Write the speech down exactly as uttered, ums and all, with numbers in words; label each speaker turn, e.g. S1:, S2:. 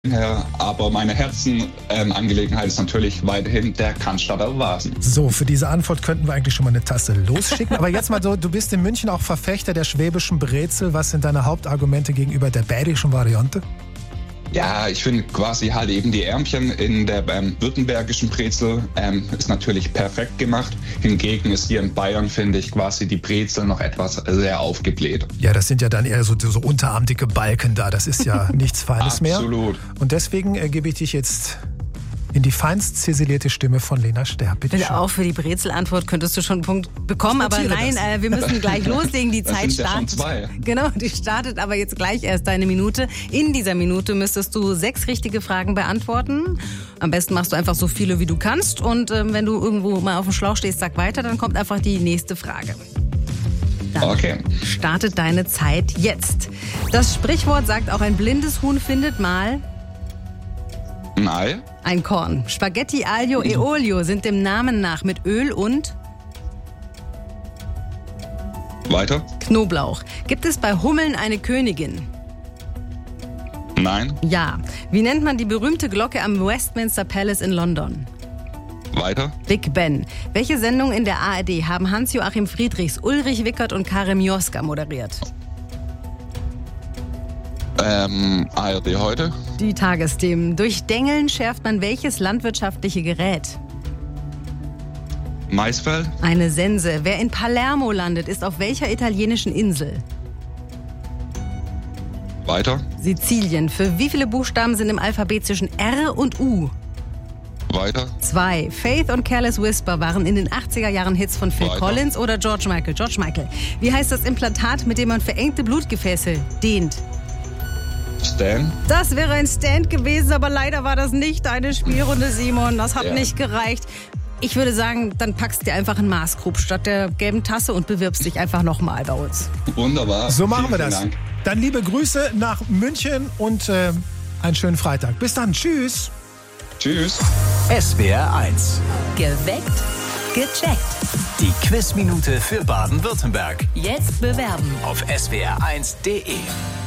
S1: her, aber meine Herzenangelegenheit ähm, ist natürlich weiterhin der Cannstatter Vasen.
S2: So, für diese Antwort könnten wir eigentlich schon mal eine Tasse losschicken. Aber jetzt mal so, du bist in München auch Verfechter der schwäbischen Brezel. Was sind deine Hauptargumente gegenüber der bayerischen Variante?
S1: Ja, ich finde quasi halt eben die Ärmchen in der ähm, württembergischen Brezel ähm, ist natürlich perfekt gemacht. Hingegen ist hier in Bayern, finde ich, quasi die Brezel noch etwas sehr aufgebläht.
S2: Ja, das sind ja dann eher so, so unterarmdicke Balken da. Das ist ja nichts Feines mehr.
S1: Absolut.
S2: Und deswegen äh, gebe ich dich jetzt in die feinst ziselierte Stimme von Lena Sterb. Bitte schön.
S3: Auch für die Brezelantwort könntest du schon einen Punkt bekommen, aber nein, äh, wir müssen gleich loslegen. Die
S1: das
S3: Zeit
S1: sind ja schon
S3: startet.
S1: zwei.
S3: Genau, die startet aber jetzt gleich erst deine Minute. In dieser Minute müsstest du sechs richtige Fragen beantworten. Am besten machst du einfach so viele, wie du kannst. Und äh, wenn du irgendwo mal auf dem Schlauch stehst, sag weiter, dann kommt einfach die nächste Frage. Dann
S1: Okay.
S3: startet deine Zeit jetzt. Das Sprichwort sagt, auch ein blindes Huhn findet mal
S1: Ein Ei.
S3: ein Korn. Spaghetti aglio e olio sind dem Namen nach mit Öl und
S1: Weiter.
S3: Knoblauch. Gibt es bei Hummeln eine Königin?
S1: Nein.
S3: Ja. Wie nennt man die berühmte Glocke am Westminster Palace in London?
S1: Weiter.
S3: Big Ben. Welche Sendung in der A R D haben Hans-Joachim Friedrichs, Ulrich Wickert und Karim Joska moderiert?
S1: Ähm, A R D heute.
S3: Die Tagesthemen. Durch Dengeln schärft man welches landwirtschaftliche Gerät?
S1: Maisfeld.
S3: Eine Sense. Wer in Palermo landet, ist auf welcher italienischen Insel?
S1: Weiter.
S3: Sizilien. Für wie viele Buchstaben sind im Alphabet zwischen R und U?
S1: Weiter.
S3: Zwei. Faith und Careless Whisper waren in den achtziger Jahren Hits von Phil
S1: Weiter.
S3: Collins oder George Michael. George Michael. Wie heißt das Implantat, mit dem man verengte Blutgefäße dehnt?
S1: Stan.
S3: Das wäre ein Stand gewesen, aber leider war das nicht deine Spielrunde, Simon. Das hat
S1: Ja.
S3: nicht gereicht. Ich würde sagen, dann packst du dir einfach einen Maßkrug statt der gelben Tasse und bewirbst dich einfach nochmal bei uns.
S1: Wunderbar.
S2: So machen
S1: Vielen,
S2: wir das.
S1: vielen Dank.
S2: Dann liebe Grüße nach München und äh, einen schönen Freitag. Bis dann. Tschüss.
S1: Tschüss.
S4: S W R eins.
S5: Geweckt, gecheckt.
S4: Die Quizminute für Baden-Württemberg.
S5: Jetzt bewerben.
S4: Auf S W R eins Punkt D E.